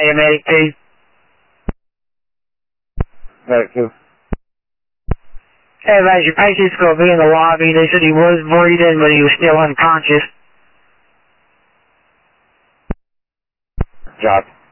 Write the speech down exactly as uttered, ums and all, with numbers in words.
Hey, medic two. Medic two. Hey, guys, your patient's going to be in the lobby. They said he was breathing, but he was still unconscious. Job.